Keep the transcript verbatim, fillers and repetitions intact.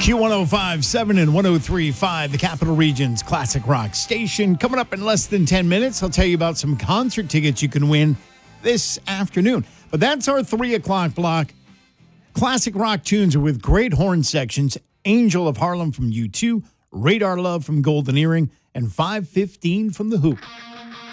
Q one oh five point seven and one oh three point five, the Capital Region's classic rock station. Coming up in less than ten minutes, I'll tell you about some concert tickets you can win this afternoon. But that's our three o'clock block. Classic rock tunes with great horn sections. Angel of Harlem from U two, Radar Love from Golden Earring, and five fifteen from The Who.